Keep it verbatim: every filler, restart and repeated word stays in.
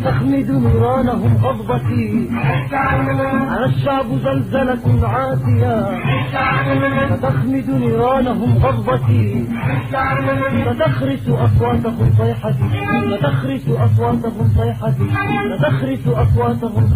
ستخمد نيرانهم غضبتي على الشعب زلزلة عاتية ستخمد نيرانهم غضبتي ستخرس أصواتهم صيحتي ستخرس أصواتهم صيحتي ستخرس أصواتهم